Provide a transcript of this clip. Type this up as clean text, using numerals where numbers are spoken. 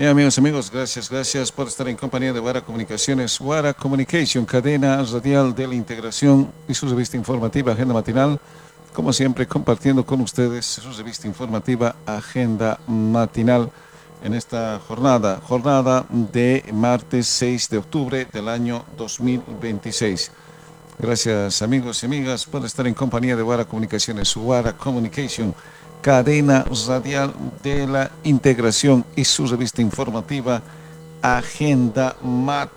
Amigos, gracias por estar en compañía de Guara Comunicaciones. Guara Communication, cadena radial de la integración y su revista informativa Agenda Matinal. Como siempre, compartiendo con ustedes su revista informativa Agenda Matinal en esta jornada de martes 6 de octubre del año 2026. Gracias amigos y amigas por estar en compañía de Guara Comunicaciones. Guara Communication, cadena radial de la integración y su revista informativa Agenda Matinal.